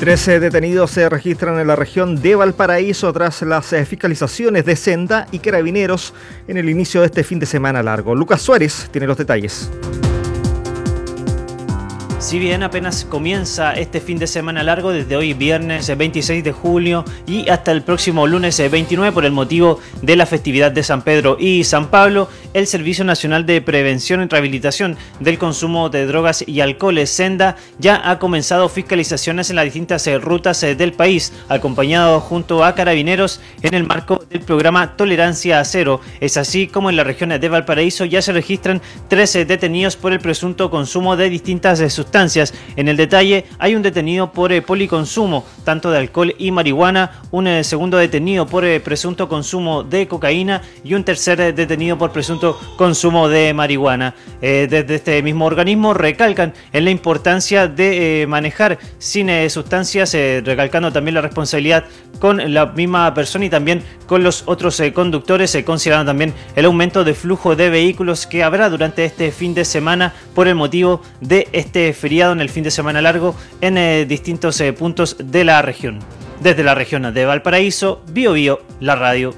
13 detenidos se registran en la región de Valparaíso tras las fiscalizaciones de Senda y Carabineros en el inicio de este fin de semana largo. Lucas Suárez tiene los detalles. Si bien apenas comienza este fin de semana largo, desde hoy viernes 26 de julio y hasta el próximo lunes 29 por el motivo de la festividad de San Pedro y San Pablo, el Servicio Nacional de Prevención y Rehabilitación del Consumo de Drogas y Alcoholes, Senda, ya ha comenzado fiscalizaciones en las distintas rutas del país, acompañado junto a Carabineros en el marco del programa Tolerancia Cero. Es así como en la región de Valparaíso ya se registran 13 detenidos por el presunto consumo de distintas sustancias. En el detalle, hay un detenido por policonsumo, tanto de alcohol y marihuana, un segundo detenido por presunto consumo de cocaína y un tercer detenido por presunto consumo de marihuana. Desde este mismo organismo recalcan en la importancia de manejar sin sustancias, recalcando también la responsabilidad con la misma persona y también con los otros conductores, considerando también el aumento de flujo de vehículos que habrá durante este fin de semana por el motivo de este feriado en el fin de semana largo en distintos puntos de la región. Desde la región de Valparaíso, Biobío, la radio.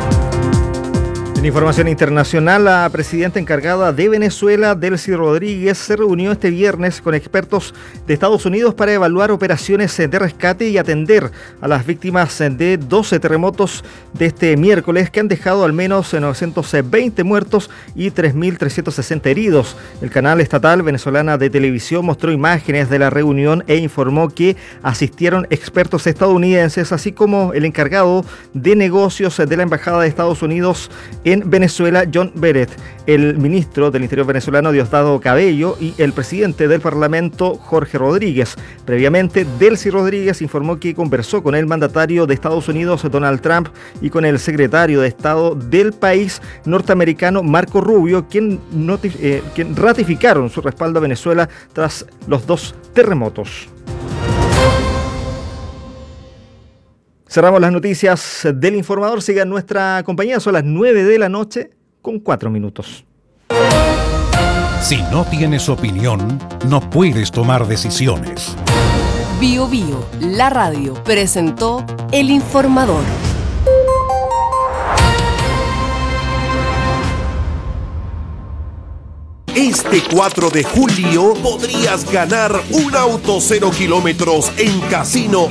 En información internacional, la presidenta encargada de Venezuela, Delcy Rodríguez, se reunió este viernes con expertos de Estados Unidos para evaluar operaciones de rescate y atender a las víctimas de 12 terremotos de este miércoles que han dejado al menos 920 muertos y 3.360 heridos. El canal estatal venezolana de televisión mostró imágenes de la reunión e informó que asistieron expertos estadounidenses, así como el encargado de negocios de la Embajada de Estados Unidos en Venezuela, John Beret, el ministro del Interior venezolano, Diosdado Cabello, y el presidente del Parlamento, Jorge Rodríguez. Previamente, Delcy Rodríguez informó que conversó con el mandatario de Estados Unidos, Donald Trump, y con el secretario de Estado del país norteamericano, Marco Rubio, quien ratificaron su respaldo a Venezuela tras los dos terremotos. Cerramos las noticias del Informador. Sigan nuestra compañía, son las 9 de la noche con 4 minutos. Si no tienes opinión, no puedes tomar decisiones. Biobío, la radio, presentó El Informador. Este 4 de julio podrías ganar un auto 0 kilómetros en Casino